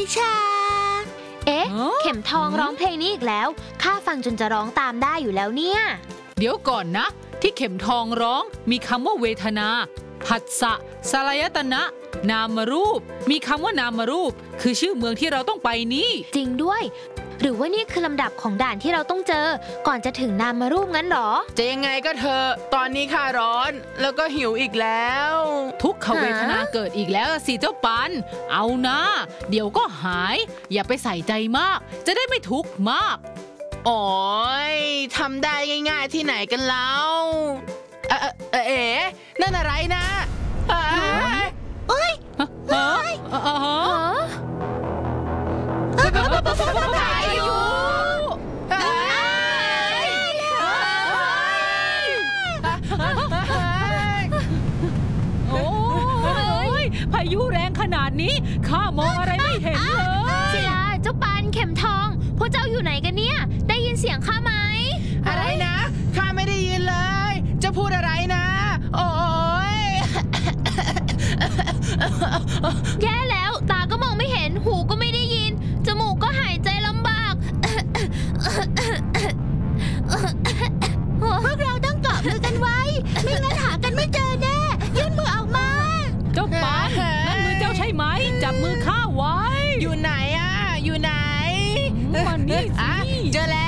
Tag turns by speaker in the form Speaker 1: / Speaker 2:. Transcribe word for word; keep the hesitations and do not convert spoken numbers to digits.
Speaker 1: ชาเอ๊ะเข็มทองร้องเพลงนี้อีกแล้วข้าฟังจนจะร้องตามได้อยู่แล้วเนี่ย
Speaker 2: เดี๋ยวก่อนนะที่เข็มทองร้องมีคำว่าเวทนาผัสสะสลายตนะนามรูปมีคำว่านามรูปคือชื่อเมืองที่เราต้องไปนี้
Speaker 1: จริงด้วยหรือว่านี่คือลำดับของด่านที่เราต้องเจอก่อนจะถึงนามรูปงั้นหรอ
Speaker 3: จะยังไงก็เธอตอนนี้ข้าร้อนแล้วก็หิวอีกแล้ว
Speaker 2: ทุกขเวทนาเกิดอีกแล้วสิเจ้าปันเอานะเดี๋ยวก็หายอย่าไปใส่ใจมากจะได้ไม่ทุกข์มาก
Speaker 3: โอ้ยทำได้ง่ายๆที่ไหนกันแล้วเอ๊ะเอ๋นั่นอะไรนะเอ้ย
Speaker 2: เฮ้ย
Speaker 3: พายุ
Speaker 2: โอ้ยพายุแรงขนาดนี้ข้ามองอะไรไม่เห็นเลย
Speaker 1: ศิลาเจ้าปันเข็มทองพวกเจ้าอยู่ไหนกันเนี่ยได้ยินเสียงข้าไหม
Speaker 3: อะไรนะข้าไม่ได้ยินเลยจะพูดอะไรนะโอ้ย
Speaker 1: แย่แล้วตาก็มองไม่เห็นหูก็ไม่ได้ยินจมูกก็หายใจลำบากพวกเราต้องเกาะมือกันไว้ไม่งั้นหากันไม่เจอแน่ยื่นมือออกมา
Speaker 2: เจ้าปันนั่นมือเจ้าใช่ไหมจับมือข้าไว้
Speaker 3: อยู่ไหนอ่ะอยู่ไหน
Speaker 2: มันนี่สิ
Speaker 3: เจอแล้ว